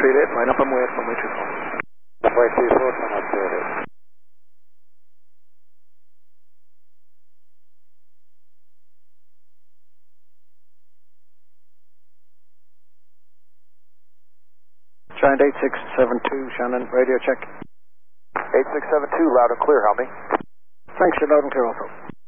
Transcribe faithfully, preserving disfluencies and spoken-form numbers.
repeat it. Line up on way, runway two four. Runway two four, turn up to it. Giant eight six seven two, Shannon, radio check. eight six seven two, loud and clear, help me. Thanks, you're loud and clear also.